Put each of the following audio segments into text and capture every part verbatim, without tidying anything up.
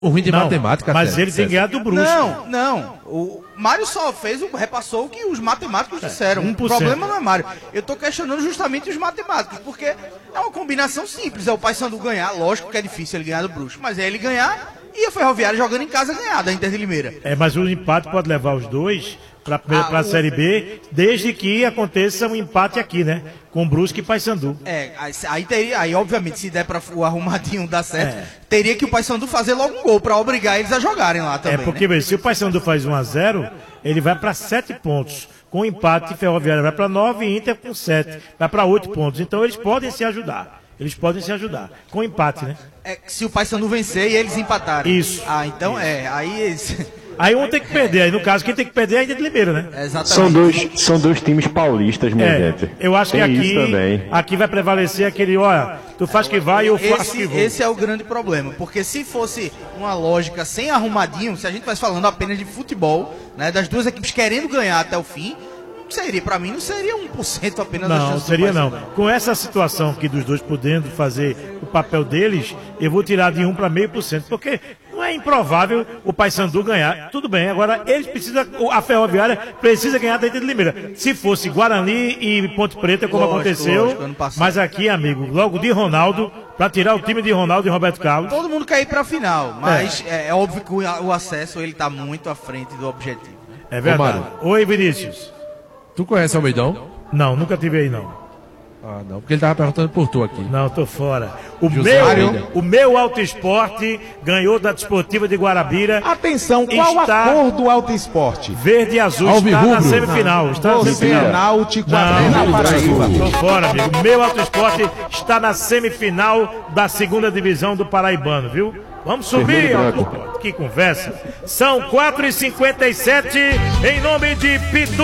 O ruim de não, matemática, mas César. ele tem ganhado do Brusque. Não, não. O Mário só fez, o, repassou o que os matemáticos disseram. um por cento. O problema não é Mário. Eu tô questionando justamente os matemáticos, porque é uma combinação simples. É o Paysandu ganhar, lógico que é difícil ele ganhar do Brusque, mas é ele ganhar e a Ferroviária jogando em casa ganhar da Inter de Limeira. É, mas o empate pode levar os dois para Ah, a o- Série B, desde que aconteça um empate aqui, né? Com Brusque e Paysandu. É, aí, aí teria, aí obviamente se der para o arrumadinho dar certo, É. teria que o Paysandu fazer logo um gol para obrigar eles a jogarem lá também. É porque, né? veja, se o Paysandu faz um a zero, ele vai para sete pontos. Com empate, Ferroviária vai para nove e Inter com sete. Vai para oito pontos. Então eles podem se ajudar. Eles podem se ajudar. Com empate, né? É, se o Paysandu vencer e eles empatarem. Isso. Ah, então é, aí eles... Aí um tem que perder. Aí no caso, quem tem que perder é a Inter de Limeira, né? Exatamente. São dois, são dois times paulistas, minha É, gente. eu acho que Tem aqui, isso também. aqui vai prevalecer aquele, olha, tu faz que vai e eu faço Esse, que vou. esse é o grande problema, porque se fosse uma lógica sem arrumadinho, se a gente estivesse falando apenas de futebol, né, das duas equipes querendo ganhar até o fim, seria, pra mim, não seria um por cento apenas da Não, chance do seria não. Paysandu. Com essa situação aqui dos dois podendo fazer o papel deles, eu vou tirar de um para meio por cento, porque não é improvável o Paysandu ganhar. Tudo bem, agora eles precisam, a Ferroviária precisa ganhar da Inter de Limeira. Se fosse Guarani e Ponte Preta, como Lógico, aconteceu, lógico, ano passado. mas aqui, amigo, logo de Ronaldo, para tirar o time de Ronaldo e Roberto Carlos. Todo mundo quer ir pra final, mas é, é óbvio que o, o acesso ele tá muito à frente do objetivo. É verdade. Mário. Oi, Vinícius. Tu conhece o Almeidão? Não, nunca tive aí não. Ah, não, porque ele tava perguntando por tu aqui. Não, tô fora. O José meu, Mário. o meu Auto Esporte ganhou da Desportiva de Guarabira. Atenção, qual Está- a cor do Alto Esporte? Verde e azul, está Alvirrubro. na semifinal. Está na Você é semifinal. Náutico, Não, Arena Paraíba. tô fora, amigo. Meu Auto Esporte está na semifinal da segunda divisão do Paraibano, viu? Vamos subir, Vermelho e Auto branco. Esporte. Que conversa. São quatro e cinquenta e sete em nome de Pitu,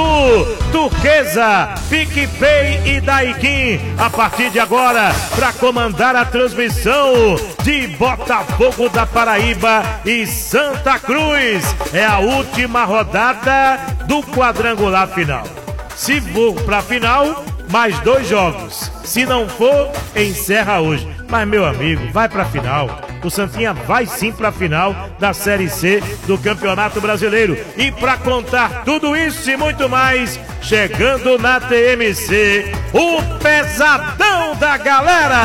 Turquesa, PicPay e Daikin. A partir de agora, para comandar a transmissão de Botafogo da Paraíba e Santa Cruz. É a última rodada do quadrangular final. Se for para a final, mais dois jogos. Se não for, encerra hoje. Mas, meu amigo, vai pra final. O Santinha vai sim pra final da Série C do Campeonato Brasileiro. E pra contar tudo isso e muito mais, chegando na T M C, o pesadão da galera.